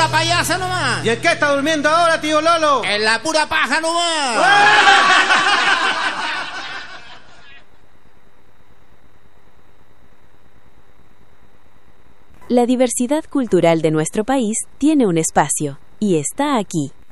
pura payasa nomás. ¿Y en qué está durmiendo ahora, tío Lolo? En la pura paja nomás. La diversidad cultural de nuestro país tiene un espacio, y está aquí,